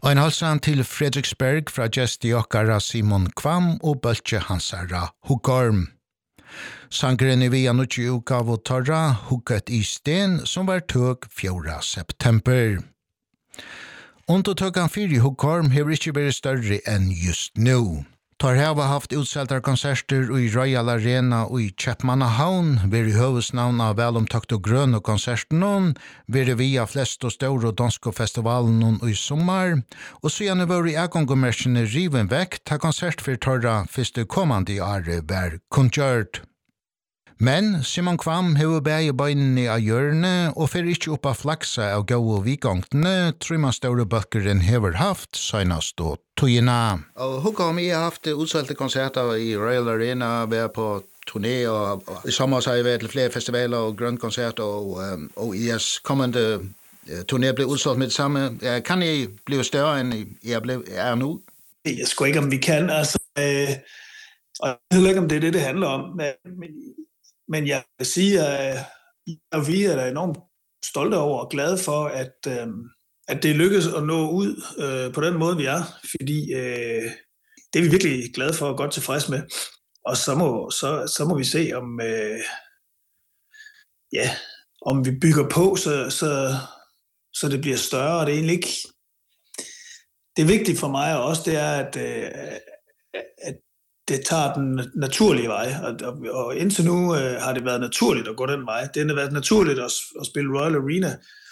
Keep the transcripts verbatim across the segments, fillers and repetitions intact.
Og en halsan til Fredriksberg fra gesti okkara Simon Kvam og Bøltje Hansara Hugorm. Sangren i via nutje utgave torra Hugget i sten som var tøg fjorda september. Undertøkken fyri Hugorm hever ikkje vært større enn just nu. Tar hava haft utseltar konserter i Royal Arena og i Chapmannahavn, veri høvesnavn av velomtøkt og grønne konserten, veri via flest og store danske festivalen i sommar, og så gjerne veri egongomersene riven vekk ta konsert for torra første kommande året var kunngjørt. Men Simon Kvam hever bæge bøynene av hjørne og fer ikkje oppa flaksa av gau og vikongtene, tror man store bøkkeren hever haft, søgnast og tøyina. Og Hugorm, jeg har haft utsalte konserter i Royal Arena, vært på turné, og, og i sommer så har jeg vært til flere festivaler og grønkonserter, og, um, og i jeres kommende uh, turné blev udsolgt med det samme. Uh, kan I blive større, end I er, blevet, er nu? Jeg skal ikke, om vi kan, altså. Øh, og jeg ved ikke, om det er det, det handler om, men, men jeg vil sige, at uh, vi er enormt stolte over og glade for, at øh, at det lykkedes at nå ud øh, på den måde, vi er, fordi øh, det er vi virkelig glade for og godt tilfreds med. Og så må, så, så må vi se, om, øh, ja, om vi bygger på, så, så, så det bliver større. Og det er egentlig ikke... Det er vigtigt for mig også, det er, at, øh, at det tager den naturlige vej. Og, og, og indtil nu øh, har det været naturligt at gå den vej. Det har været naturligt at, at spille Royal Arena,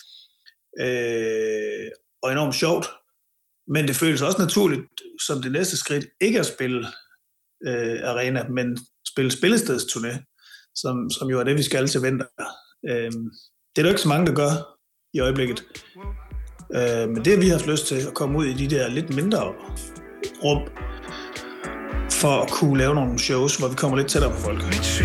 Øh, og enormt sjovt, men det føles også naturligt som det næste skridt ikke at spille øh, arena, men spille spillestedsturné, som, som jo er det, vi skal til vinter. Øh, det er der ikke så mange, der gør i øjeblikket, øh, men det har vi haft lyst til, at komme ud i de der lidt mindre rum, for at kunne lave nogle shows, hvor vi kommer lidt tættere på folk.